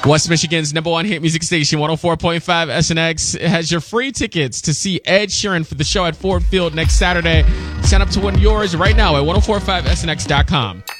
West Michigan's #1 hit music station, 104.5 SNX, has your free tickets to see Ed Sheeran for the show at Ford Field next Saturday. Sign up to win yours right now at 1045snx.com.